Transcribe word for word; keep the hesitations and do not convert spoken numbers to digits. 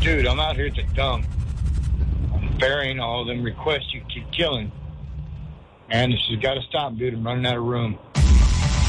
Dude, I'm out here at the dump. I'm ferrying all them requests you keep killing. Man, this has got to stop, dude. I'm running out of room.